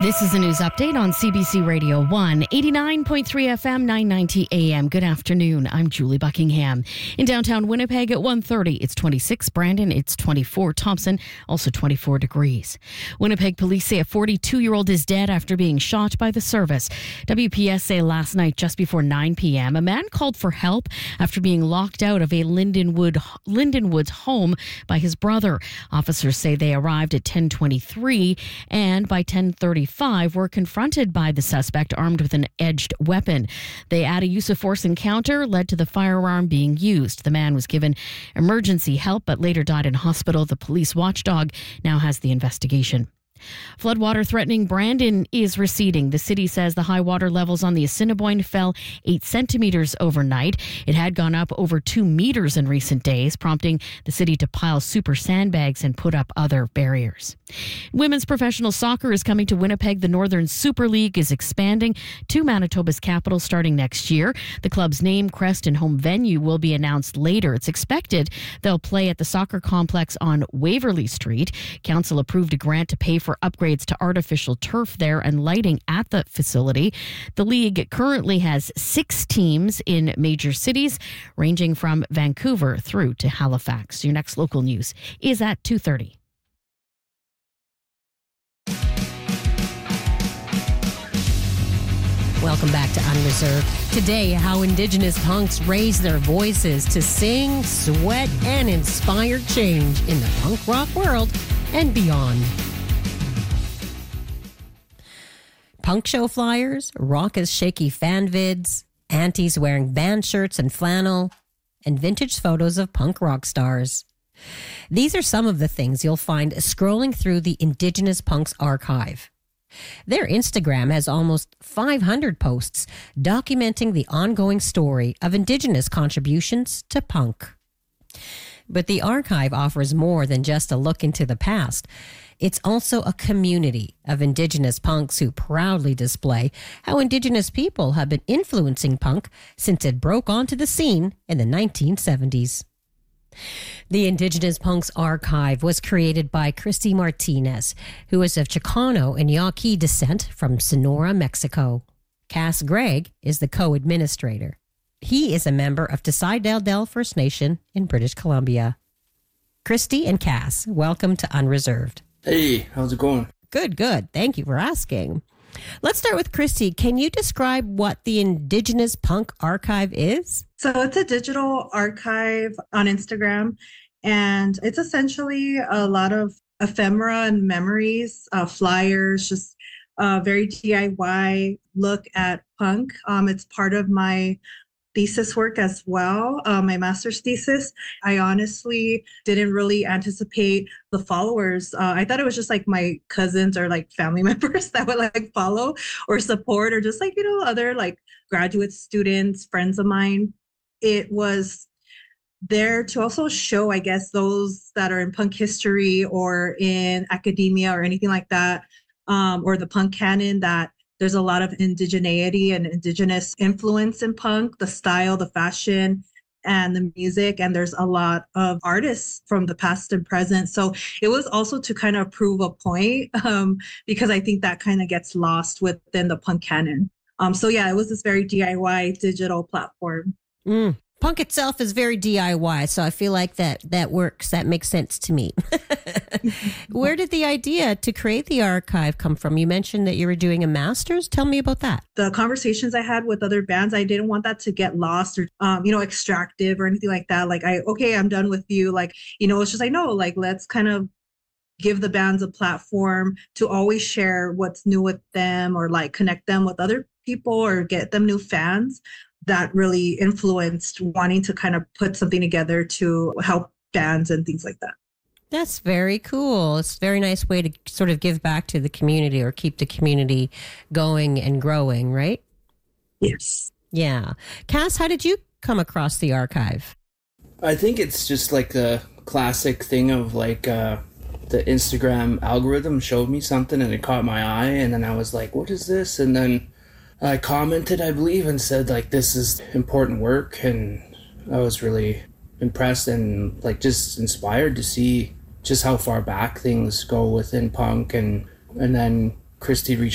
This is a news update on CBC Radio 1, 89.3 FM, 990 AM. Good afternoon. I'm Julie Buckingham. In downtown Winnipeg at 1:30, it's 26. Brandon, it's 24. Thompson, also 24 degrees. Winnipeg police say a 42-year-old is dead after being shot by the service. WPS say last night, just before 9 p.m., a man called for help after being locked out of a Lindenwoods home by his brother. Officers say they arrived at 10:23 and by 10:35 were confronted by the suspect armed with an edged weapon. They add a use of force encounter led to the firearm being used. The man was given emergency help but later died in hospital. The police watchdog now has the investigation. Floodwater threatening Brandon is receding. The city says the high water levels on the Assiniboine fell 8 centimeters overnight. It had gone up over 2 meters in recent days, prompting the city to pile super sandbags and put up other barriers. Women's professional soccer is coming to Winnipeg. The Northern Super League is expanding to Manitoba's capital starting next year. The club's name, crest, and home venue will be announced later. It's expected they'll play at the soccer complex on Waverly Street. Council approved a grant to pay for upgrades to artificial turf there and lighting at the facility. The league currently has 6 teams in major cities, ranging from Vancouver through to Halifax. Your next local news is at 2:30. Welcome back to Unreserved. Today, how Indigenous punks raise their voices to sing, sweat, and inspire change in the punk rock world and beyond. Punk show flyers, raucous shaky fan vids, aunties wearing band shirts and flannel, and vintage photos of punk rock stars. These are some of the things you'll find scrolling through the Indigenous Punks archive. Their Instagram has almost 500 posts documenting the ongoing story of Indigenous contributions to punk. But the archive offers more than just a look into the past. It's also a community of Indigenous punks who proudly display how Indigenous people have been influencing punk since it broke onto the scene in the 1970s. The Indigenous Punks Archive was created by Christy Martinez, who is of Chicano and Yaqui descent from Sonora, Mexico. Cass Gregg is the co-administrator. He is a member of Tsai Del Del First Nation in British Columbia. Christy and Cass, welcome to Unreserved. Hey, how's it going? Good. Thank you for asking. Let's start with Christy. Can you describe what the Indigenous Punk Archive is? So it's a digital archive on Instagram, and it's essentially a lot of ephemera and memories, flyers, just very DIY look at punk. It's part of my thesis work as well, my master's thesis. I honestly didn't really anticipate the followers. I thought it was just like my cousins or like family members that would like follow or support, or just like, other like graduate students, friends of mine. It was there to also show, I guess, those that are in punk history or in academia or anything like that, or the punk canon, that there's a lot of indigeneity and Indigenous influence in punk, the style, the fashion, and the music. And there's a lot of artists from the past and present. So it was also to kind of prove a point, because I think that kind of gets lost within the punk canon. So yeah, it was this very DIY digital platform. Punk itself is very DIY, so I feel like that works. That makes sense to me. Where did the idea to create the archive come from? You mentioned that you were doing a master's. Tell me about that. The conversations I had with other bands, I didn't want that to get lost or, extractive or anything like that. Like, I'm done with you. Like, it's just like, no, like, let's kind of give the bands a platform to always share what's new with them, or like connect them with other people or get them new fans. That really influenced wanting to kind of put something together to help bands and things like that. That's very cool. It's a very nice way to sort of give back to the community or keep the community going and growing, right? Yes. Yeah. Cass, how did you come across the archive? I think it's just like a classic thing of like the Instagram algorithm showed me something and it caught my eye, and then I was like, what is this? And then I commented, I believe, and said, like, this is important work. And I was really impressed and, like, just inspired to see just how far back things go within punk. And then Christy reached